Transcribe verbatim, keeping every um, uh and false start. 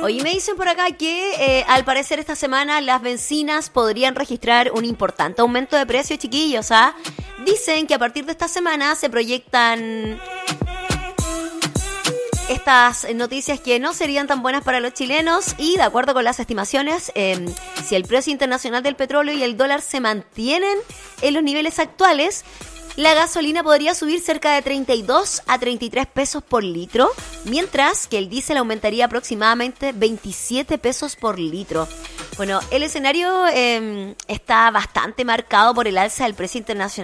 Oye, me dicen por acá que eh, al parecer esta semana las bencinas podrían registrar un importante aumento de precio, chiquillos, ¿ah? Dicen que a partir de esta semana se proyectan estas noticias que no serían tan buenas para los chilenos y de acuerdo con las estimaciones, eh, si el precio internacional del petróleo y el dólar se mantienen en los niveles actuales, la gasolina podría subir cerca de treinta y dos a treinta y tres pesos por litro, mientras que el diésel aumentaría aproximadamente veintisiete pesos por litro. Bueno, el escenario eh, está bastante marcado por el alza del precio internacional